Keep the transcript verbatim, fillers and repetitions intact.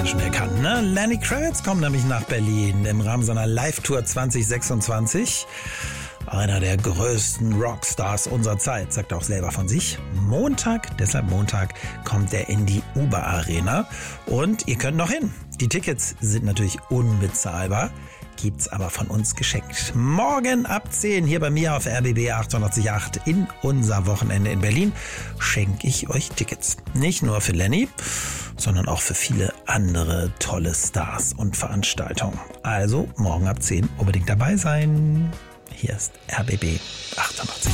schnell kann, ne? Lenny Kravitz kommt nämlich nach Berlin im Rahmen seiner Live-Tour zwanzig sechsundzwanzig. Einer der größten Rockstars unserer Zeit, sagt er auch selber von sich. Montag, deshalb Montag, kommt er in die Uber Arena und ihr könnt noch hin. Die Tickets sind natürlich unbezahlbar, gibt's aber von uns geschenkt. Morgen ab zehn hier bei mir auf R B B achtundachtzig Komma acht in unser Wochenende in Berlin schenke ich euch Tickets. Nicht nur für Lenny, sondern auch für viele andere tolle Stars und Veranstaltungen. Also morgen ab zehn unbedingt dabei sein. Hier ist R B B achtundachtzig.